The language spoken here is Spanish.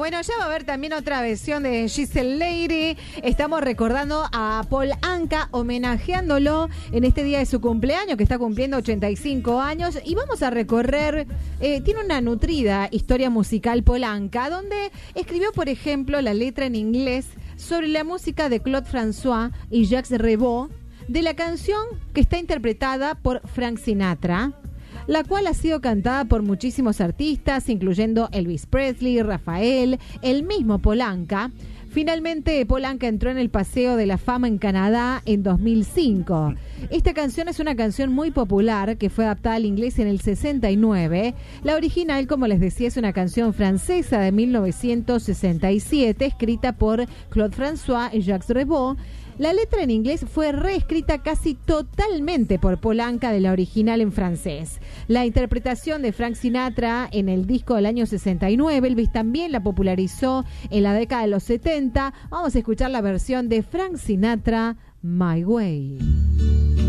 Bueno, ya va a haber también otra versión de Giselle Lady. Estamos recordando a Paul Anka, homenajeándolo en este día de su cumpleaños, que está cumpliendo 85 años. Y vamos a recorrer, tiene una nutrida historia musical Paul Anka, donde escribió, por ejemplo, la letra en inglés sobre la música de Claude François y Jacques Revaux, de la canción que está interpretada por Frank Sinatra, la cual ha sido cantada por muchísimos artistas, incluyendo Elvis Presley, Rafael, el mismo Paul Anka. Finalmente, Paul Anka entró en el Paseo de la Fama en Canadá en 2005. Esta canción es una canción muy popular que fue adaptada al inglés en el 69. La original, como les decía, es una canción francesa de 1967, escrita por Claude François y Jacques Revaux. La letra en inglés fue reescrita casi totalmente por Paul Anka de la original en francés. La interpretación de Frank Sinatra en el disco del año 69, Elvis también la popularizó en la década de los 70. Vamos a escuchar la versión de Frank Sinatra, My Way.